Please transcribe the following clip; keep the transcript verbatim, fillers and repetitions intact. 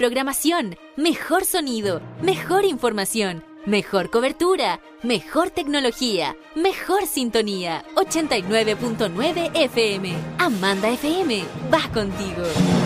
programación, mejor sonido, mejor información, mejor cobertura, mejor tecnología, mejor sintonía. ochenta y nueve punto nueve F M. Amanda F M va contigo.